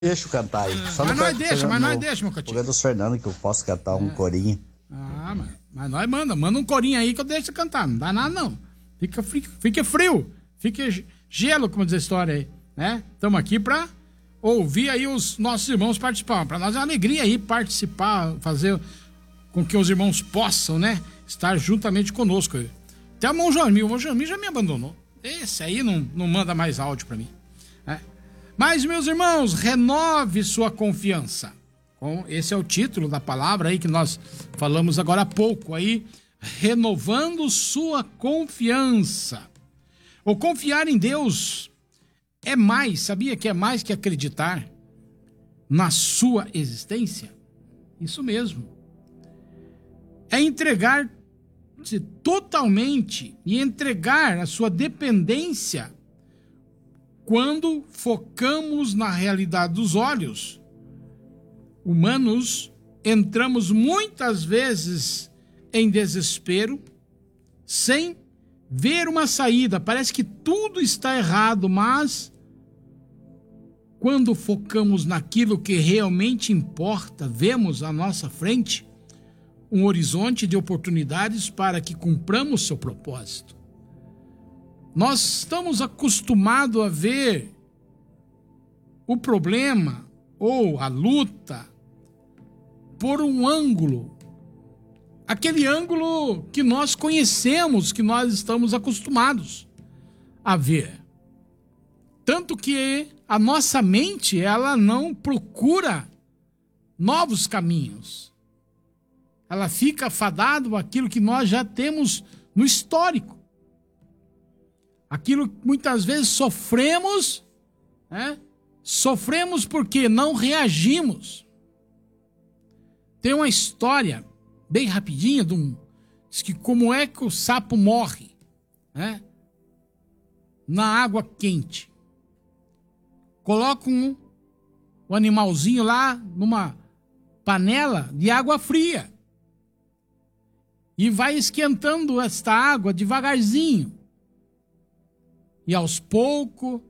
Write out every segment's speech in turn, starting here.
Deixa eu cantar aí. Só Mas nós deixa, meu Catinho. O do Fernando que eu posso cantar um corinho. Ah, mas nós manda um corinho aí que eu deixo cantar. Não dá nada, não. Fica frio. Fica gelo, como diz a história aí, né? Estamos aqui pra ouvir aí os nossos irmãos participar. Pra nós é uma alegria aí participar, fazer com que os irmãos possam, né? Estar juntamente conosco. Até o irmão Jamil já me abandonou. Esse aí não manda mais áudio pra mim. Mas, meus irmãos, renove sua confiança. Esse é o título da palavra aí que nós falamos agora há pouco aí. Renovando sua confiança. O confiar em Deus é mais, sabia que é mais que acreditar na sua existência? Isso mesmo. É entregar-se totalmente e entregar a sua dependência. Quando focamos na realidade dos olhos humanos, entramos muitas vezes em desespero, sem ver uma saída. Parece que tudo está errado, mas quando focamos naquilo que realmente importa, vemos à nossa frente um horizonte de oportunidades para que cumpramos seu propósito. Nós estamos acostumados a ver o problema ou a luta por um ângulo. Aquele ângulo que nós conhecemos, que nós estamos acostumados a ver. Tanto que a nossa mente, ela não procura novos caminhos. Ela fica fadada àquilo que nós já temos no histórico. Aquilo que muitas vezes sofremos, né? Sofremos porque não reagimos. Tem uma história bem rapidinha diz que como é que o sapo morre, né? Na água quente. Colocam o animalzinho lá numa panela de água fria e vai esquentando esta água devagarzinho. E aos poucos,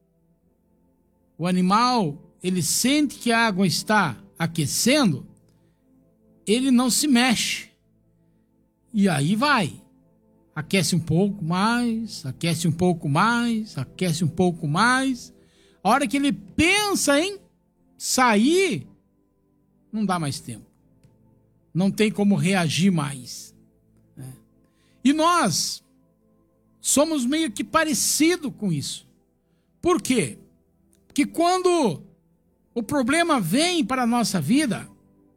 o animal, ele sente que a água está aquecendo, ele não se mexe. E aí vai. Aquece um pouco mais, aquece um pouco mais, aquece um pouco mais. A hora que ele pensa em sair, não dá mais tempo. Não tem como reagir mais. E nós somos meio que parecidos com isso. Por quê? Porque quando o problema vem para a nossa vida,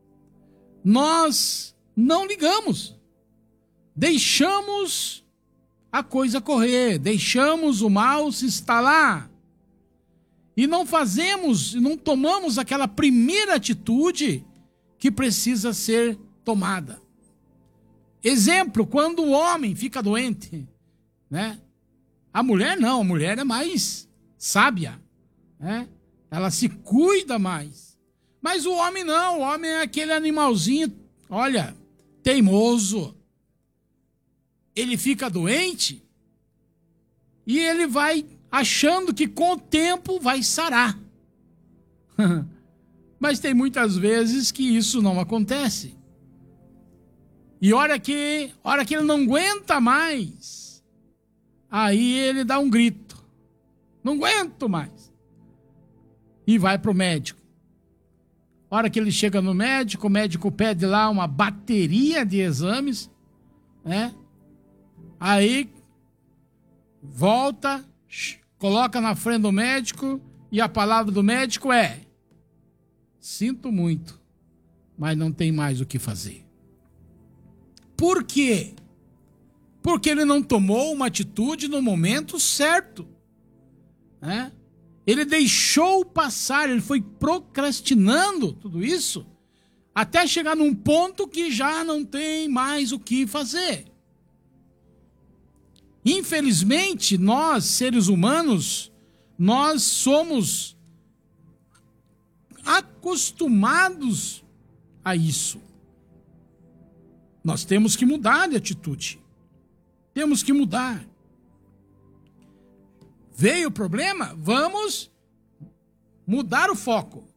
nós não ligamos. Deixamos a coisa correr, deixamos o mal se instalar. E não tomamos aquela primeira atitude que precisa ser tomada. Exemplo, quando o homem fica doente, né? A mulher não, a mulher é mais sábia, né? Ela se cuida mais. Mas o homem não, o homem é aquele animalzinho, olha, teimoso. Ele fica doente e ele vai achando que com o tempo vai sarar. Mas tem muitas vezes que isso não acontece. E hora que ele não aguenta mais, aí ele dá um grito. Não aguento mais. E vai para o médico. Hora que ele chega no médico, o médico pede lá uma bateria de exames, né? Aí volta, coloca na frente do médico e a palavra do médico é: sinto muito, mas não tem mais o que fazer. Por quê? Porque ele não tomou uma atitude no momento certo, né? Ele deixou passar, ele foi procrastinando tudo isso até chegar num ponto que já não tem mais o que fazer. Infelizmente, nós, seres humanos, nós somos acostumados a isso. Nós temos que mudar de atitude. Temos que mudar. Veio o problema? Vamos mudar o foco.